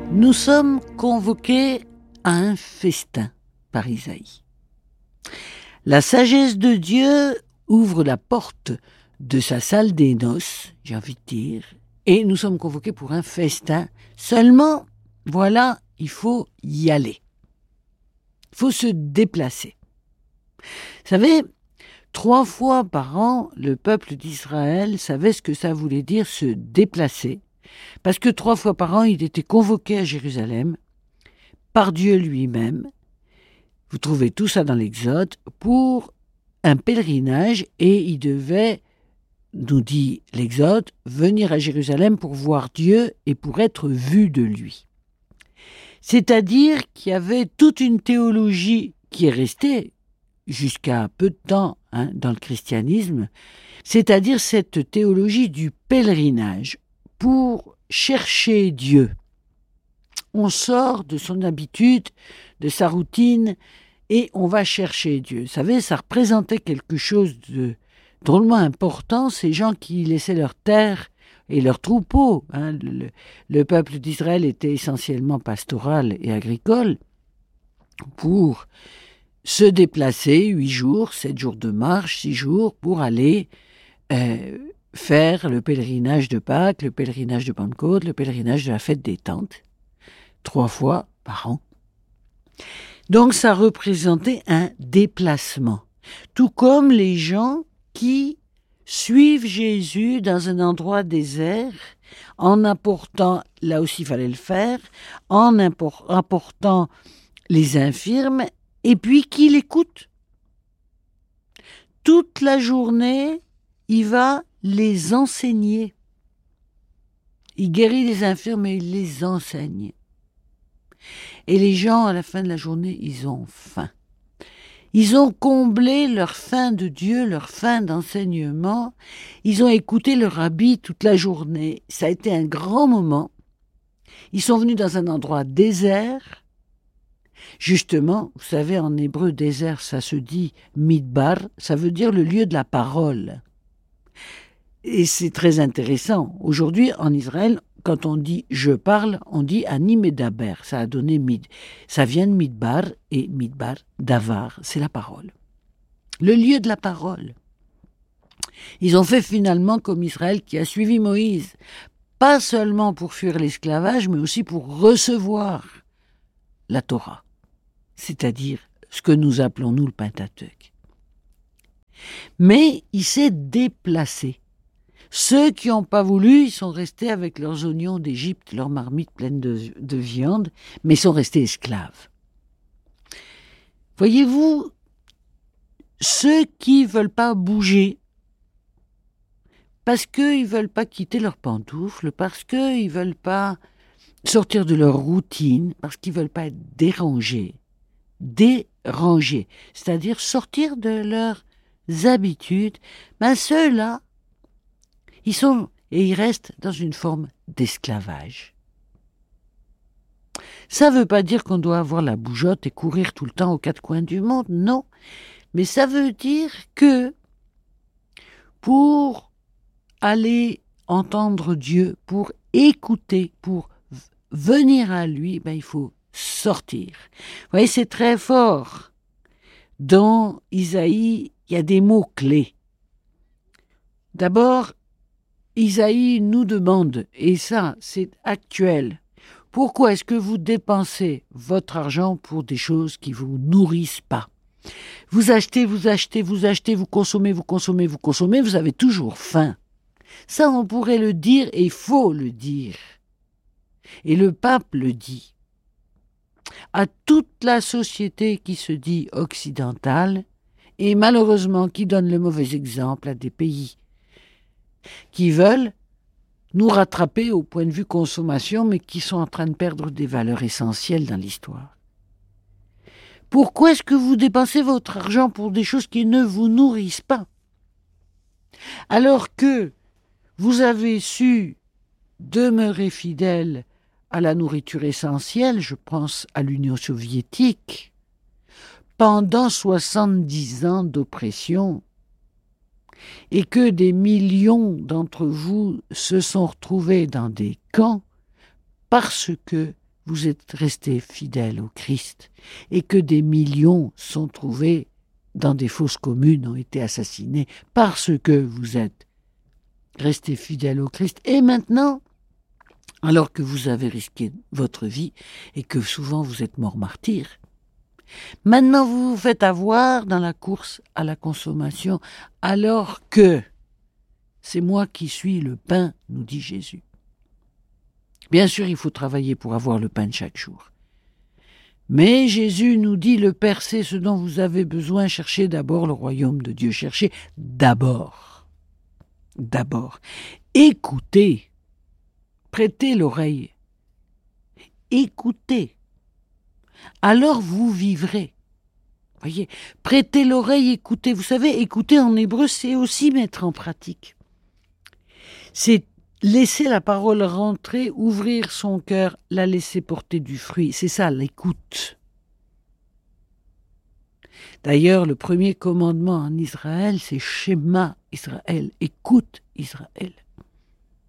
Nous sommes convoqués à un festin par Isaïe. La sagesse de Dieu ouvre la porte de sa salle des noces, j'ai envie de dire, et nous sommes convoqués pour un festin. Seulement, voilà, il faut y aller. Il faut se déplacer. Vous savez, 3 fois par an, le peuple d'Israël savait ce que ça voulait dire se déplacer, parce que 3 fois par an, il était convoqué à Jérusalem par Dieu lui-même. Vous trouvez tout ça dans l'Exode, pour un pèlerinage, et il devait, nous dit l'Exode, venir à Jérusalem pour voir Dieu et pour être vu de lui. C'est-à-dire qu'il y avait toute une théologie qui est restée jusqu'à peu de temps dans le christianisme, c'est-à-dire cette théologie du pèlerinage pour chercher Dieu. On sort de son habitude, de sa routine, et on va chercher Dieu. Vous savez, ça représentait quelque chose de drôlement important, ces gens qui laissaient leurs terres et leurs troupeaux. Le peuple d'Israël était essentiellement pastoral et agricole, pour se déplacer 8 jours, 7 jours de marche, 6 jours, pour aller faire le pèlerinage de Pâques, le pèlerinage de Pentecôte, le pèlerinage de la fête des tentes, 3 fois par an. Donc ça représentait un déplacement, tout comme les gens qui suivent Jésus dans un endroit désert, en apportant, là aussi il fallait le faire, en apportant les infirmes, et puis qui l'écoutent. Toute la journée, il va les enseigner. Il guérit les infirmes et il les enseigne. Et les gens, à la fin de la journée, ils ont faim. Ils ont comblé leur faim de Dieu, leur faim d'enseignement. Ils ont écouté le rabbi toute la journée. Ça a été un grand moment. Ils sont venus dans un endroit désert. Justement, vous savez, en hébreu, désert, ça se dit midbar, ça veut dire le lieu de la parole. Et c'est très intéressant. Aujourd'hui, en Israël, quand on dit « je parle », on dit « ani medaber ». Ça a donné ça vient de midbar, et midbar, davar, c'est la parole. Le lieu de la parole. Ils ont fait finalement comme Israël qui a suivi Moïse, pas seulement pour fuir l'esclavage, mais aussi pour recevoir la Torah, c'est-à-dire ce que nous appelons, nous, le Pentateuque. Mais il s'est déplacé. Ceux qui n'ont pas voulu, ils sont restés avec leurs oignons d'Égypte, leurs marmites pleines de viande, mais ils sont restés esclaves. Voyez-vous, ceux qui ne veulent pas bouger, parce qu'ils ne veulent pas quitter leurs pantoufles, parce qu'ils ne veulent pas sortir de leur routine, parce qu'ils ne veulent pas être dérangés, c'est-à-dire sortir de leurs habitudes, ceux-là, ils restent dans une forme d'esclavage. Ça ne veut pas dire qu'on doit avoir la bougeotte et courir tout le temps aux 4 coins du monde, non. Mais ça veut dire que pour aller entendre Dieu, pour écouter, pour venir à lui, il faut sortir. Vous voyez, c'est très fort. Dans Isaïe, il y a des mots clés. D'abord, Isaïe nous demande, et ça, c'est actuel, pourquoi est-ce que vous dépensez votre argent pour des choses qui ne vous nourrissent pas ? Vous achetez, vous consommez, vous avez toujours faim. Ça, on pourrait le dire, et il faut le dire. Et le pape le dit. À toute la société qui se dit occidentale, et malheureusement qui donne le mauvais exemple à des pays qui veulent nous rattraper au point de vue consommation, mais qui sont en train de perdre des valeurs essentielles dans l'histoire. Pourquoi est-ce que vous dépensez votre argent pour des choses qui ne vous nourrissent pas ? Alors que vous avez su demeurer fidèle à la nourriture essentielle, je pense à l'Union soviétique, pendant 70 ans d'oppression, et que des millions d'entre vous se sont retrouvés dans des camps parce que vous êtes resté fidèle au Christ et que des millions sont trouvés dans des fosses communes, ont été assassinés parce que vous êtes resté fidèle au Christ. Et maintenant, alors que vous avez risqué votre vie et que souvent vous êtes mort martyr, maintenant vous vous faites avoir dans la course à la consommation alors que c'est moi qui suis le pain, nous dit Jésus. Bien sûr, il faut travailler pour avoir le pain de chaque jour. Mais Jésus nous dit, le Père sait ce dont vous avez besoin, cherchez d'abord le royaume de Dieu, cherchez d'abord. Écoutez, prêtez l'oreille, écoutez, alors vous vivrez. Voyez, prêtez l'oreille, écoutez. Vous savez, écouter en hébreu, c'est aussi mettre en pratique. C'est laisser la parole rentrer, ouvrir son cœur, la laisser porter du fruit. C'est ça, l'écoute. D'ailleurs, le premier commandement en Israël, c'est Shema Israël. Écoute Israël.